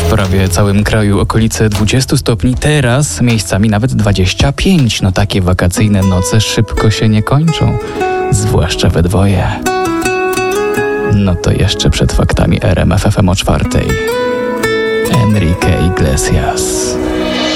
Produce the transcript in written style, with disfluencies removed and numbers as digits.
prawie całym kraju okolice 20 stopni, teraz miejscami nawet 25. No takie wakacyjne noce szybko się nie kończą, zwłaszcza we dwoje. No to jeszcze przed faktami RMF FM o 4:00. Enrique Iglesias.